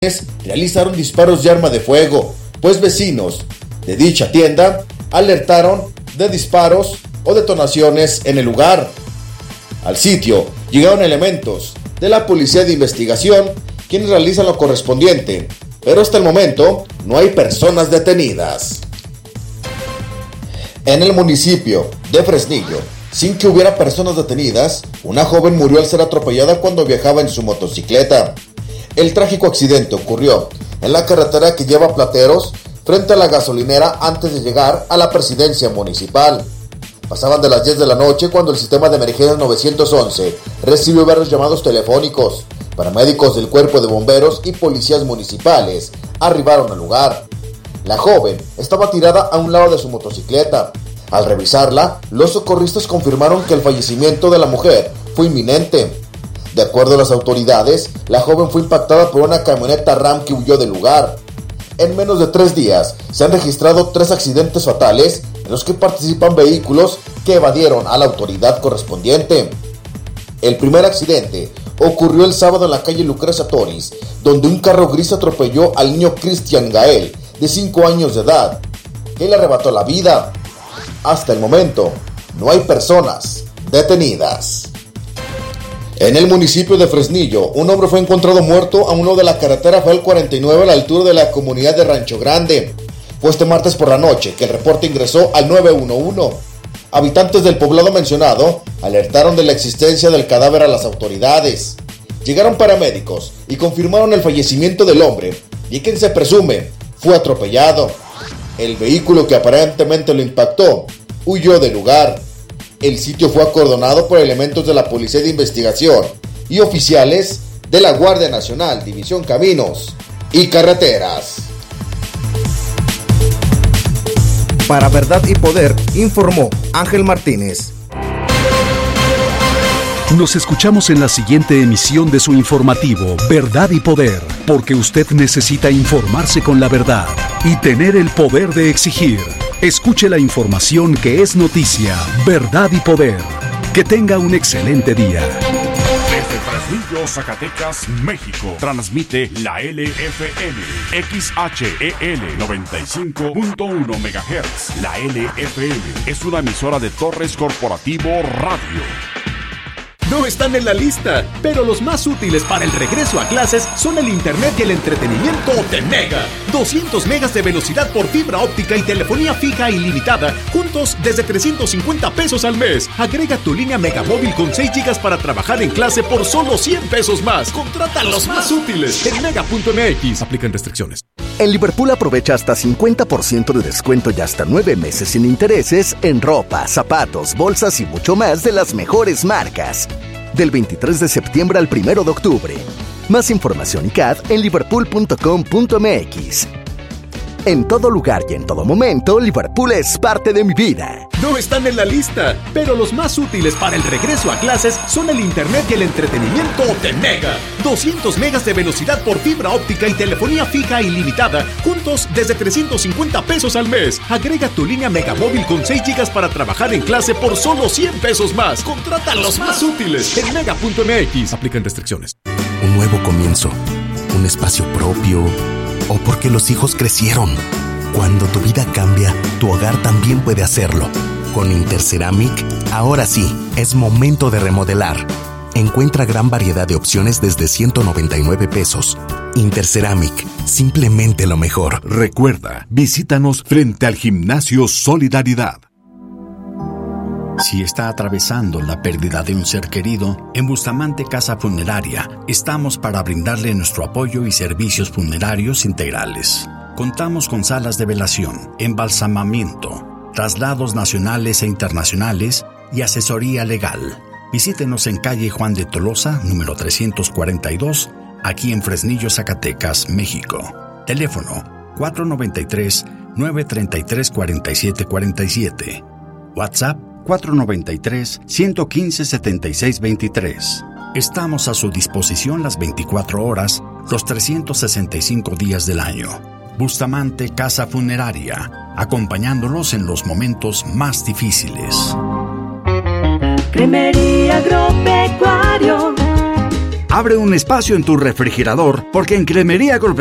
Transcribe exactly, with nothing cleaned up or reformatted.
realizaron disparos de arma de fuego, pues vecinos de dicha tienda alertaron de disparos o detonaciones en el lugar. Al sitio llegaron elementos de la Policía de Investigación, quienes realizan lo correspondiente, pero hasta el momento no hay personas detenidas. En el municipio de Fresnillo, sin que hubiera personas detenidas, una joven murió al ser atropellada cuando viajaba en su motocicleta. El trágico accidente ocurrió en la carretera que lleva a Plateros, frente a la gasolinera, antes de llegar a la presidencia municipal. Pasaban de las diez de la noche cuando el sistema de emergencias nueve once recibió varios llamados telefónicos. Paramédicos del cuerpo de bomberos y policías municipales arribaron al lugar. La joven estaba tirada a un lado de su motocicleta. Al revisarla, los socorristas confirmaron que el fallecimiento de la mujer fue inminente. De acuerdo a las autoridades, la joven fue impactada por una camioneta RAM que huyó del lugar. En menos de tres días, se han registrado tres accidentes fatales en los que participan vehículos que evadieron a la autoridad correspondiente. El primer accidente ocurrió el sábado en la calle Lucrecia Toris, donde un carro gris atropelló al niño Cristian Gael, de cinco años de edad, que le arrebató la vida. Hasta el momento, no hay personas detenidas. En el municipio de Fresnillo, un hombre fue encontrado muerto a un lado de la carretera Federal cuarenta y nueve a la altura de la comunidad de Rancho Grande. Fue este martes por la noche que el reporte ingresó al nueve uno uno. Habitantes del poblado mencionado alertaron de la existencia del cadáver a las autoridades. Llegaron paramédicos y confirmaron el fallecimiento del hombre, y quien se presume fue atropellado. El vehículo que aparentemente lo impactó huyó del lugar. El sitio fue acordonado por elementos de la Policía de Investigación y oficiales de la Guardia Nacional, División Caminos y Carreteras. Para Verdad y Poder, informó Ángel Martínez. Nos escuchamos en la siguiente emisión de su informativo Verdad y Poder, porque usted necesita informarse con la verdad y tener el poder de exigir. Escuche la información que es noticia, Verdad y Poder. Que tenga un excelente día. Desde Fresnillo, Zacatecas, México, transmite la L F M, X H E L noventa y cinco punto uno megahertz. La L F M es una emisora de Torres Corporativo Radio. No están en la lista, pero los más útiles para el regreso a clases son el internet y el entretenimiento de Mega. doscientos megas de velocidad por fibra óptica y telefonía fija ilimitada, juntos desde trescientos cincuenta pesos al mes. Agrega tu línea Megamóvil con seis gigas para trabajar en clase por solo cien pesos más. Contrata los más útiles en mega punto m x. Aplican restricciones. En Liverpool aprovecha hasta cincuenta por ciento de descuento y hasta nueve meses sin intereses en ropa, zapatos, bolsas y mucho más de las mejores marcas. Del veintitrés de septiembre al primero de octubre. Más información y C A D en liverpool punto com punto m x. En todo lugar y en todo momento, Liverpool es parte de mi vida. No están en la lista, pero los más útiles para el regreso a clases son el internet y el entretenimiento de Mega. doscientos megas de velocidad por fibra óptica y telefonía fija ilimitada, juntos desde trescientos cincuenta pesos al mes. Agrega tu línea Megamóvil con seis gigas para trabajar en clase por solo cien pesos más. Contrata los más útiles en mega punto m x. Aplican restricciones. Un nuevo comienzo, un espacio propio, o porque los hijos crecieron. Cuando tu vida cambia, tu hogar también puede hacerlo. Con Interceramic, ahora sí, es momento de remodelar. Encuentra gran variedad de opciones desde ciento noventa y nueve pesos. Interceramic, simplemente lo mejor. Recuerda, visítanos frente al Gimnasio Solidaridad. Si está atravesando la pérdida de un ser querido, en Bustamante Casa Funeraria estamos para brindarle nuestro apoyo y servicios funerarios integrales. Contamos con salas de velación, embalsamamiento, traslados nacionales e internacionales y asesoría legal. Visítenos en calle Juan de Tolosa, número trescientos cuarenta y dos, aquí en Fresnillo, Zacatecas, México. Teléfono cuatro noventa y tres, nueve treinta y tres, cuarenta y siete cuarenta y siete. WhatsApp cuatro noventa y tres, ciento quince, setenta y seis veintitrés. Estamos a su disposición las veinticuatro horas, los trescientos sesenta y cinco días del año. Bustamante Casa Funeraria, acompañándolos en los momentos más difíciles. Cremería Agropecuario, Abre un espacio en tu refrigerador porque en Cremería